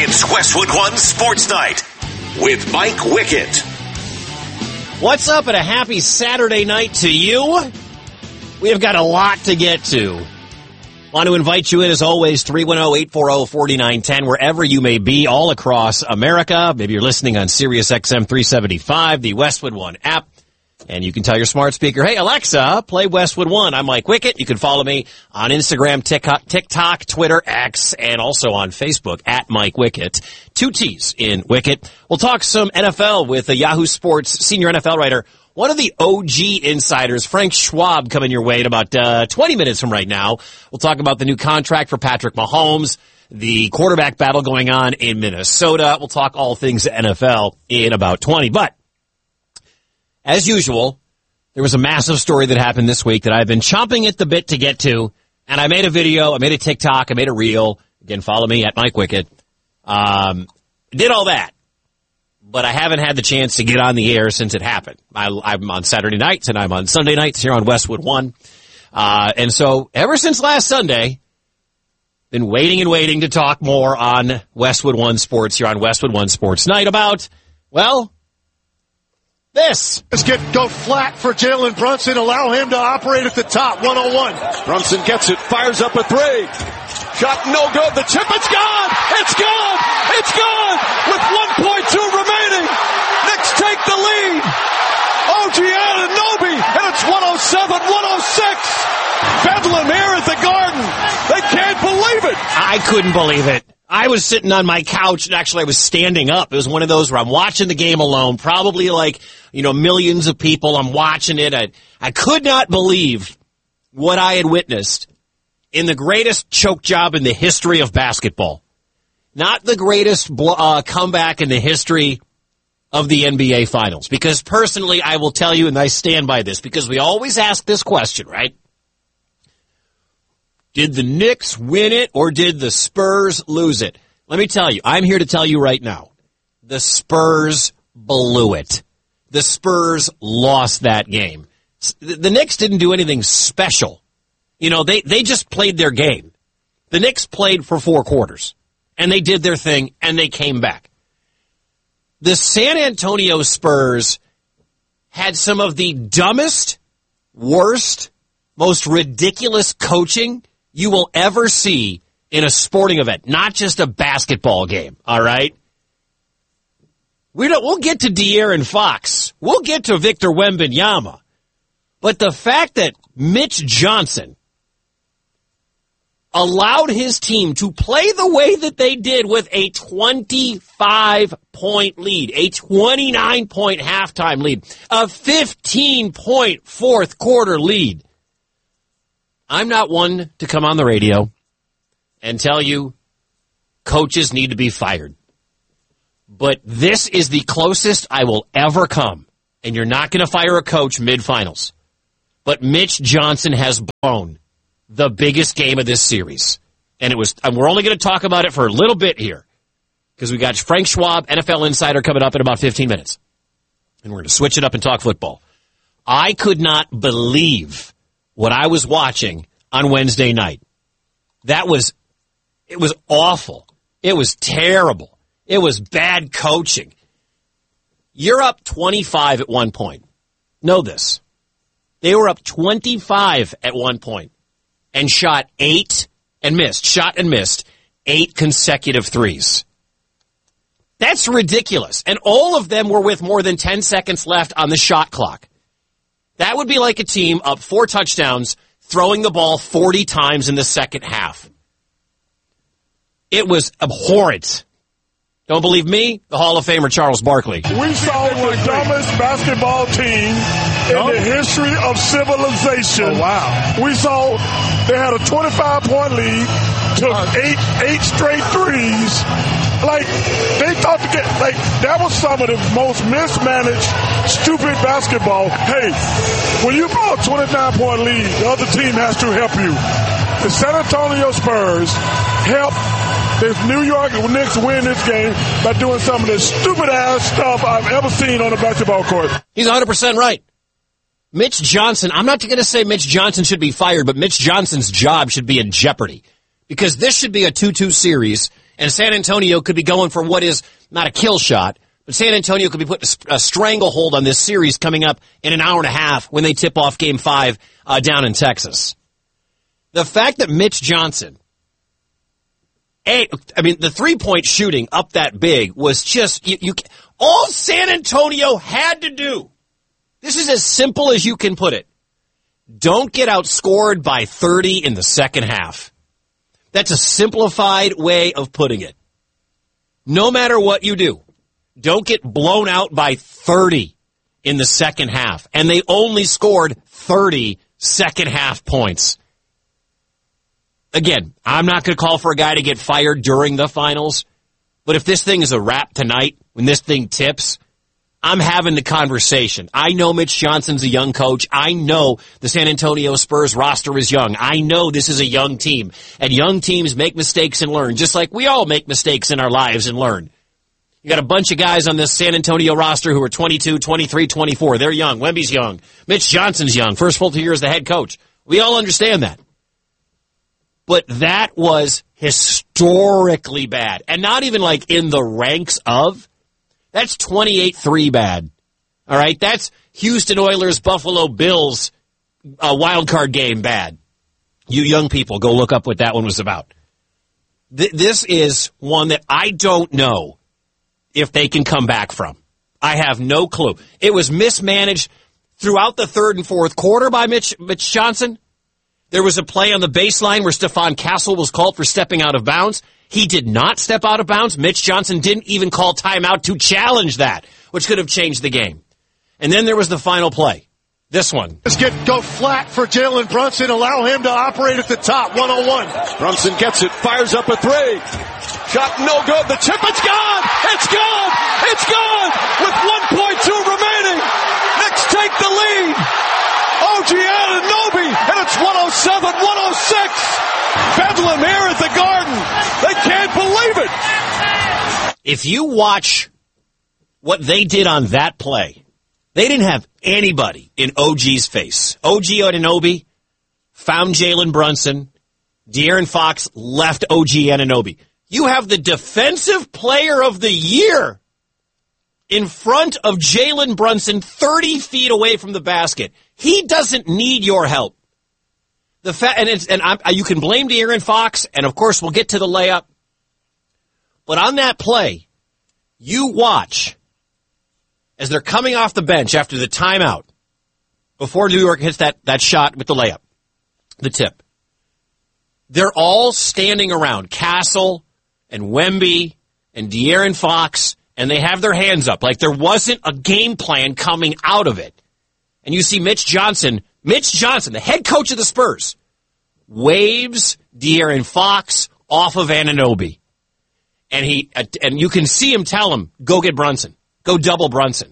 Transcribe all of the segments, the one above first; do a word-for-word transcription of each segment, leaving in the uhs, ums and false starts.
It's Westwood One Sports Night with Mike Wickett. What's up and a happy Saturday night to you? We have got a lot to get to. Want to invite you in, as always, three one zero, eight four zero, four nine one zero, wherever you may be, all across America. Maybe you're listening on Sirius X M three seventy-five, the Westwood One app. And you can tell your smart speaker, hey, Alexa, play Westwood One. I'm Mike Wickett. You can follow me on Instagram, TikTok, TikTok, Twitter, X, and also on Facebook at Mike Wickett. Two T's in Wickett. We'll talk some N F L with the Yahoo Sports senior N F L writer, one of the O G insiders, Frank Schwab, coming your way in about uh, twenty minutes from right now. We'll talk about the new contract for Patrick Mahomes, the quarterback battle going on in Minnesota. We'll talk all things N F L in about twenty. But as usual, there was a massive story that happened this week that I've been chomping at the bit to get to, and I made a video, I made a TikTok, I made a reel. Again, follow me at Mike Wickett. Um, did all that, but I haven't had the chance to get on the air since it happened. I, I'm on Saturday nights, and I'm on Sunday nights here on Westwood One. Uh, and so ever since last Sunday, been waiting and waiting to talk more on Westwood One Sports here on Westwood One Sports Night about, well, this. Let's get go flat for Jalen Brunson. Allow him to operate at the top. one oh one. Brunson gets it. Fires up a three. Shot no good. The chip, it's gone. It's gone. It's gone. With one point two remaining. Knicks take the lead. O G Anunoby. And it's one oh seven one oh six. Bedlam here at the Garden. They can't believe it. I couldn't believe it. I was sitting on my couch, and actually I was standing up. It was one of those where I'm watching the game alone, probably like, you know, millions of people. I'm watching it. I, I could not believe what I had witnessed in the greatest choke job in the history of basketball. Not the greatest uh, comeback in the history of the N B A Finals. Because personally, I will tell you, and I stand by this, because we always ask this question, right? Did the Knicks win it, or did the Spurs lose it? Let me tell you, I'm here to tell you right now, the Spurs blew it. The Spurs lost that game. The Knicks didn't do anything special. You know, they, they just played their game. The Knicks played for four quarters, and they did their thing, and they came back. The San Antonio Spurs had some of the dumbest, worst, most ridiculous coaching you will ever see in a sporting event, not just a basketball game, all right? We don't, we'll get to De'Aaron Fox. We'll get to Victor Wembanyama. But the fact that Mitch Johnson allowed his team to play the way that they did with a twenty-five point lead, a twenty-nine point halftime lead, a fifteen point fourth quarter lead. I'm not one to come on the radio and tell you coaches need to be fired. But this is the closest I will ever come. And you're not going to fire a coach mid-finals. But Mitch Johnson has blown the biggest game of this series. And it was, and we're only going to talk about it for a little bit here. Because we got Frank Schwab, N F L Insider, coming up in about fifteen minutes. And we're going to switch it up and talk football. I could not believe what I was watching on Wednesday night. That was, it was awful. It was terrible. It was bad coaching. You're up twenty-five at one point. Know this. They were up twenty-five at one point and shot eight and missed, shot and missed eight consecutive threes. That's ridiculous. And all of them were with more than ten seconds left on the shot clock. That would be like a team up four touchdowns, throwing the ball forty times in the second half. It was abhorrent. Don't believe me? The Hall of Famer Charles Barkley. We saw the dumbest basketball team in the history of civilization. Oh, wow. We saw they had a twenty-five point lead, took eight eight straight threes. Like, they thought to get, like, that was some of the most mismanaged, stupid basketball. Hey, when you blow a twenty-nine point lead, the other team has to help you. The San Antonio Spurs helped the New York Knicks win this game by doing some of the stupid-ass stuff I've ever seen on a basketball court. He's one hundred percent right. Mitch Johnson, I'm not going to say Mitch Johnson should be fired, but Mitch Johnson's job should be in jeopardy. Because this should be a two two series, And San Antonio could be going for what is not a kill shot, but San Antonio could be putting a, a stranglehold on this series coming up in an hour and a half when they tip off Game five uh, down in Texas. The fact that Mitch Johnson, a, I mean, the three-point shooting up that big was just, you, you, all San Antonio had to do, this is as simple as you can put it, don't get outscored by thirty in the second half. That's a simplified way of putting it. No matter what you do, don't get blown out by thirty in the second half. And they only scored thirty second half points. Again, I'm not going to call for a guy to get fired during the finals, but if this thing is a wrap tonight, when this thing tips, I'm having the conversation. I know Mitch Johnson's a young coach. I know the San Antonio Spurs roster is young. I know this is a young team. And young teams make mistakes and learn, just like we all make mistakes in our lives and learn. You got a bunch of guys on this San Antonio roster who are twenty-two, twenty-three, twenty-four. They're young. Wemby's young. Mitch Johnson's young. First full two years as the head coach. We all understand that. But that was historically bad. And not even like in the ranks of. That's twenty-eight three bad. All right? That's Houston Oilers, Buffalo Bills uh, wild card game bad. You young people, go look up what that one was about. Th- this is one that I don't know if they can come back from. I have no clue. It was mismanaged throughout the third and fourth quarter by Mitch, Mitch Johnson. There was a play on the baseline where Stephon Castle was called for stepping out of bounds. He did not step out of bounds. Mitch Johnson didn't even call timeout to challenge that, which could have changed the game. And then there was the final play. This one. Let's get go flat for Jalen Brunson. Allow him to operate at the top, one on one. Brunson gets it, fires up a three. Shot no good. The tip, it's gone. It's gone. It's gone. With one point two remaining. Knicks take the lead. O G Anunoby, and it's one oh seven one oh six. Bedlam here at the Garden. They can't believe it. If you watch what they did on that play, they didn't have anybody in O G's face. O G Anunoby found Jalen Brunson. De'Aaron Fox left O G Anunoby. You have the defensive player of the year in front of Jalen Brunson thirty feet away from the basket. He doesn't need your help. The fa- and it's, and I'm, you can blame De'Aaron Fox, and of course we'll get to the layup. But on that play, you watch as they're coming off the bench after the timeout, before New York hits that, that shot with the layup, the tip. They're all standing around, Castle and Wemby and De'Aaron Fox, and they have their hands up like there wasn't a game plan coming out of it. And you see Mitch Johnson, Mitch Johnson, the head coach of the Spurs, waves De'Aaron Fox off of Anunoby. And he and you can see him tell him, go get Brunson. Go double Brunson.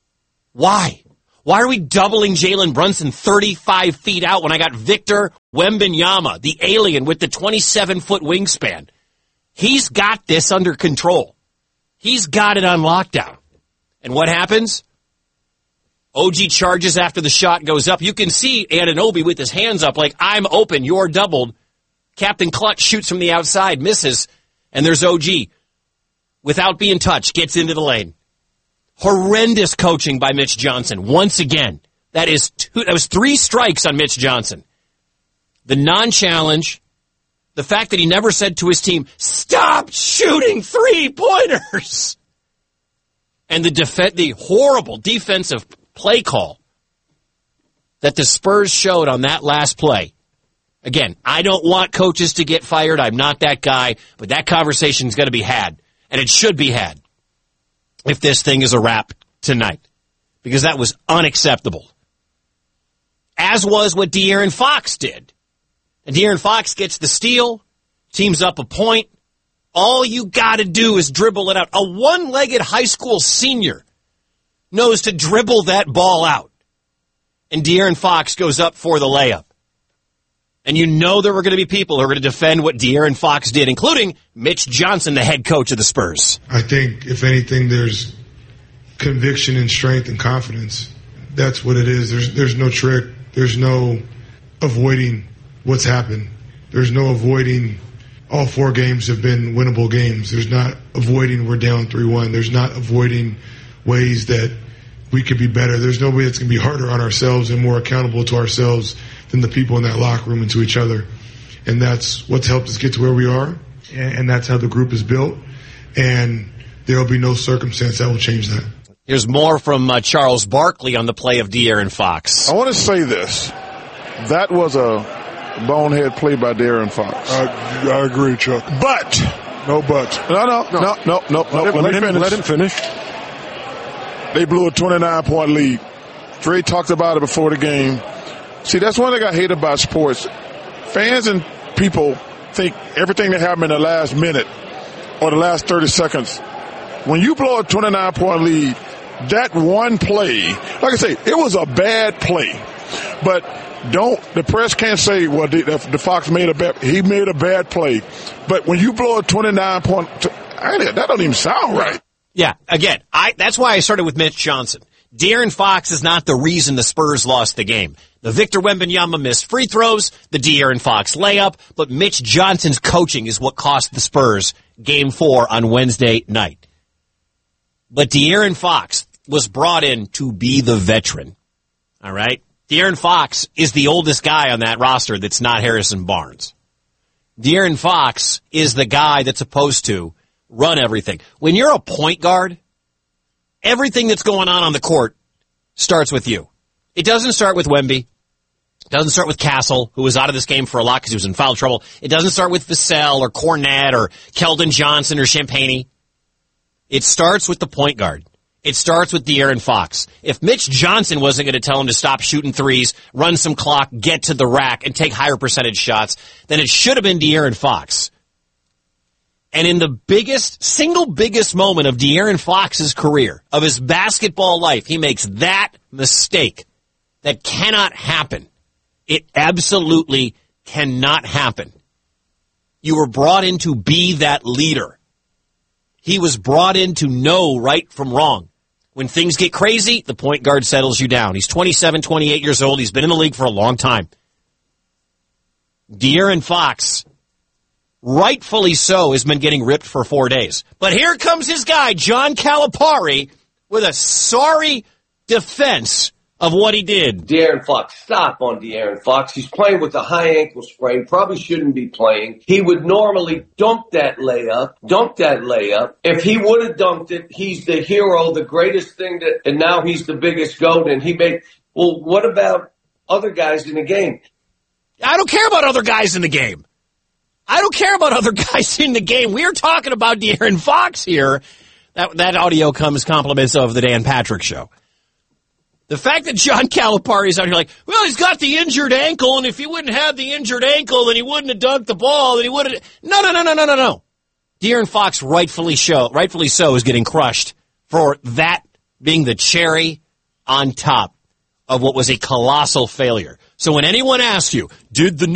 Why? Why are we doubling Jalen Brunson thirty-five feet out when I got Victor Wembanyama, the alien with the twenty-seven foot wingspan? He's got this under control. He's got it on lockdown. And what happens? O G charges after the shot goes up. You can see Anunoby with his hands up like, I'm open, you're doubled. Captain Clutch shoots from the outside, misses, and there's O G. Without being touched, gets into the lane. Horrendous coaching by Mitch Johnson. Once again, that is two, that was three strikes on Mitch Johnson. The non-challenge, the fact that he never said to his team, stop shooting three-pointers. And the def- the horrible defensive play call that the Spurs showed on that last play. Again, I don't want coaches to get fired. I'm not that guy, but that conversation is going to be had, and it should be had if this thing is a wrap tonight, because that was unacceptable. As was what De'Aaron Fox did. And De'Aaron Fox gets the steal, teams up a point. All you got to do is dribble it out. A one-legged high school senior knows to dribble that ball out. And De'Aaron Fox goes up for the layup. And you know there were going to be people who are going to defend what De'Aaron Fox did, including Mitch Johnson, the head coach of the Spurs. I think, if anything, there's conviction and strength and confidence. That's what it is. There's there's no trick. There's no avoiding what's happened. There's no avoiding all four games have been winnable games. There's not avoiding we're down three one. There's not avoiding ways that we could be better. There's no way that's going to be harder on ourselves and more accountable to ourselves than the people in that locker room and to each other. And that's what's helped us get to where we are, and that's how the group is built. And there will be no circumstance that will change that. Here's more from uh, Charles Barkley on the play of De'Aaron Fox. I want to say this. That was a bonehead play by De'Aaron Fox. I, I agree, Chuck. But, no buts. No, no, no, no, no, no. Let, let, him, finish. let him finish. They blew a twenty-nine point lead. Dre talked about it before the game. See, that's one thing I hate about sports. Fans and people think everything that happened in the last minute or the last thirty seconds. When you blow a twenty-nine point lead, that one play, like I say, it was a bad play. But don't, the press can't say, well, the, the Fox made a bad, he made a bad play. But when you blow a twenty-nine point, that don't even sound right. Yeah, again, I, that's why I started with Mitch Johnson. De'Aaron Fox is not the reason the Spurs lost the game. The Victor Wembanyama missed free throws, the De'Aaron Fox layup, but Mitch Johnson's coaching is what cost the Spurs game four on Wednesday night. But De'Aaron Fox was brought in to be the veteran. All right? De'Aaron Fox is the oldest guy on that roster that's not Harrison Barnes. De'Aaron Fox is the guy that's supposed to run everything. When you're a point guard, everything that's going on on the court starts with you. It doesn't start with Wemby. It doesn't start with Castle, who was out of this game for a lot because he was in foul trouble. It doesn't start with Vassell or Cornette or Keldon Johnson or Champagny. It starts with the point guard. It starts with De'Aaron Fox. If Mitch Johnson wasn't going to tell him to stop shooting threes, run some clock, get to the rack, and take higher percentage shots, then it should have been De'Aaron Fox. And in the biggest, single biggest moment of De'Aaron Fox's career, of his basketball life, he makes that mistake. That cannot happen. It absolutely cannot happen. You were brought in to be that leader. He was brought in to know right from wrong. When things get crazy, the point guard settles you down. He's twenty-seven, twenty-eight years old. He's been in the league for a long time. De'Aaron Fox, rightfully so, has been getting ripped for four days. But here comes his guy, John Calipari, with a sorry defense of what he did. De'Aaron Fox, stop on De'Aaron Fox. He's playing with a high ankle sprain, probably shouldn't be playing. He would normally dunk that layup, dunk that layup. If he would have dunked it, he's the hero, the greatest thing that, and now he's the biggest GOAT, and he made, well, what about other guys in the game? I don't care about other guys in the game. I don't care about other guys in the game. We're talking about De'Aaron Fox here. That, that audio comes compliments of the Dan Patrick Show. The fact that John Calipari is out here like, well, he's got the injured ankle, and if he wouldn't have the injured ankle, then he wouldn't have dunked the ball, then he would have... No, no, no, no, no, no, no. De'Aaron Fox, rightfully show, rightfully so, is getting crushed for that being the cherry on top of what was a colossal failure. So when anyone asks you, did the